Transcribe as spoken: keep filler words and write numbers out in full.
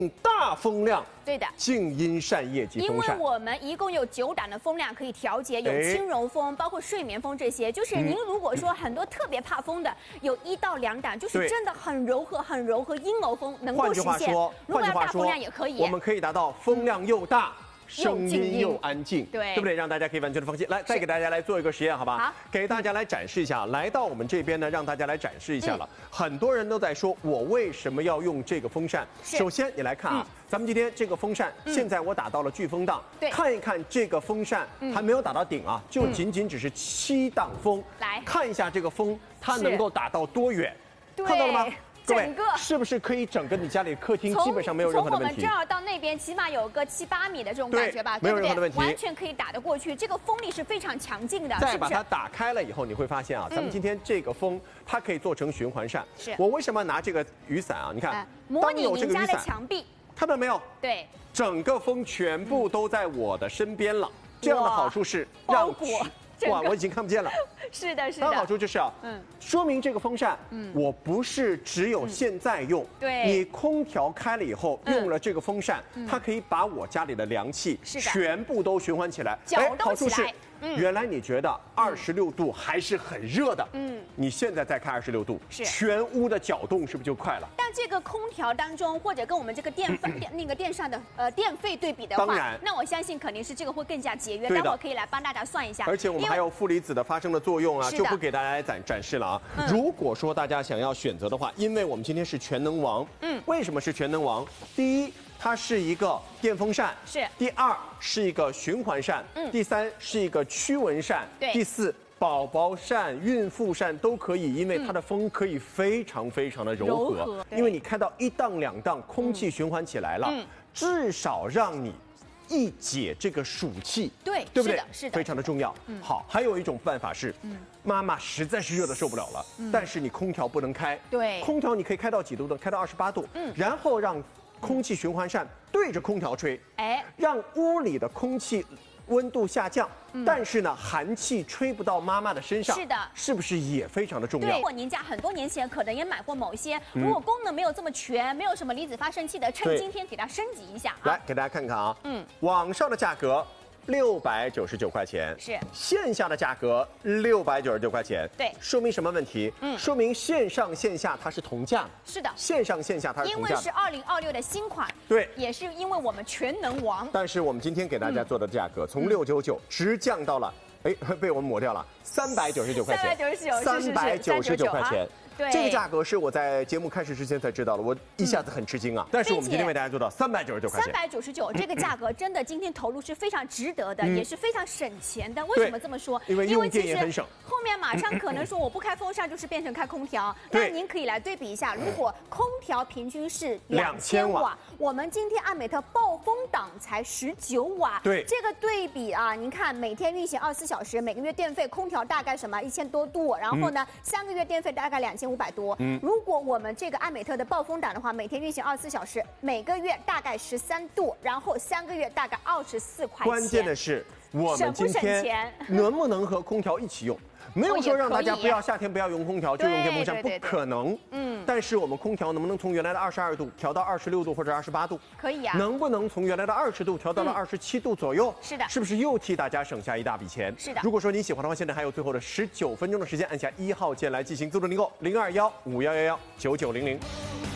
大风量， 对的， 静音扇叶及风扇。 因为我们一共有九档的风量可以调节，有轻柔风，包括睡眠风这些。就是您如果说很多特别怕风的，有一到两档，就是真的很柔和、很柔和阴柔风能够实现。 换句话说， 如果要大风量也可以， 我们可以达到风量又大。 声音又安静， 对， 对不对？让大家可以完全的放心。来，再给大家来做一个实验，好吧？ 好， 给大家来展示一下。来到我们这边呢，让大家来展示一下了。嗯、很多人都在说，我为什么要用这个风扇？首先，你来看啊，嗯、咱们今天这个风扇，嗯、现在我打到了飓风档，对，看一看这个风扇还没有打到顶啊，就仅仅只是七档风。来，看一下这个风，它能够打到多远？看到了吗？ 整个是不是可以整个你家里客厅基本上没有任何的问题？ 从我们这儿到那边起码有个七八米的这种感觉吧， 没有任何的问题， 完全可以打得过去。这个风力是非常强劲的。 再把它打开了以后，你会发现啊，咱们今天这个风它可以做成循环扇。 是我为什么拿这个雨伞啊？你看， 模拟您家的墙壁， 看到没有？ 对， 整个风全部都在我的身边了。这样的好处是让哇，我已经看不见了。 是的，是的。 它的好处就是啊，嗯，说明这个风扇，嗯，我不是只有现在用， 对， 你空调开了以后用了这个风扇，它可以把我家里的凉气全部都循环起来， 搅动起来。 原来你觉得二十六度还是很热的，嗯，你现在再开二十六度， 是全屋的搅动是不是就快了？ 但这个空调当中，或者跟我们这个电费、电那个电上的呃电费对比的话， 当然， 那我相信肯定是这个会更加节约。待会可以来帮大家算一下。 而且我们还有负离子的发生的作用啊，就不给大家来展展示了啊。嗯、如果说大家想要选择的话，因为我们今天是全能王，嗯，为什么是全能王？第一。 它是一个电风扇， 是。 第二是一个循环扇，嗯。第三是一个驱蚊扇， 对。 第四，宝宝扇、孕妇扇都可以，因为它的风可以非常非常的柔和，柔和因为你开到一档两档，空气循环起来了，嗯、至少让你一解这个暑气， 对， 对不对？ 是的，是的， 非常的重要。嗯、好，还有一种办法是，嗯、妈妈实在是热的受不了了，嗯、但是你空调不能开， 对， 空调你可以开到几度呢？开到二十八度，嗯，然后让 空气循环扇对着空调吹，哎，让屋里的空气温度下降，嗯、但是呢，寒气吹不到妈妈的身上。 是的， 是不是也非常的重要？ 对，如果您家很多年前可能也买过某一些，如果功能没有这么全，没有什么离子发生器的，趁今天给它升级一下啊。 来，给大家看看啊，嗯，网上的价格。 六百九十九块钱是线下的价格，六百九十九块钱。 对， 说明什么问题？嗯，说明线上线下它是同价。 是的， 线上线下它是同价。 因为是二零二六的新款。 对， 也是因为我们全能王。 但是我们今天给大家做的价格，从六九九直降到了，哎，被我们抹掉了，三百九十九块钱。 三百九十九， 三百九十九块钱。 对， 这个价格是我在节目开始之前才知道的，我一下子很吃惊啊！但是我们今天为大家做到三百九十九块钱， 三百九十九这个价格真的今天投入是非常值得的，也是非常省钱的。为什么这么说？ 因为用电也很省。 后面马上可能说我不开风扇就是变成开空调，但您可以来对比一下，如果空调平均是两千瓦，我们今天艾美特暴风档才十九瓦， 对， 这个对比啊，您看每天运行二十四小时，每个月电费空调大概什么一千多度，然后呢三个月电费大概两千五百多，嗯。 如果我们这个艾美特的暴风档的话，每天运行二十四小时，每个月大概十三度，然后三个月大概二十四块钱。 关键的是，我们今天能不能和空调一起用？没有说让大家不要夏天不要用空调，就用电风扇，不可能。嗯。但是我们空调能不能从原来的二十二度调到二十六度或者二十八度？ 可以啊。 能不能从原来的二十度调到了二十七度左右？ 是的。 是不是又替大家省下一大笔钱？ 是的。 如果说你喜欢的话，现在还有最后的十九分钟的时间，按下一号键来进行自助订购，零二幺五幺幺幺九九零零。